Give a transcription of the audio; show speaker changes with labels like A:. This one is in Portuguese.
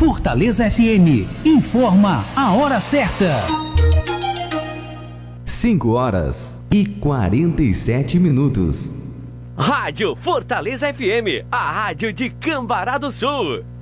A: Fortaleza FM informa a hora certa.
B: 5h47. Rádio Fortaleza FM, a rádio de Cambará do Sul.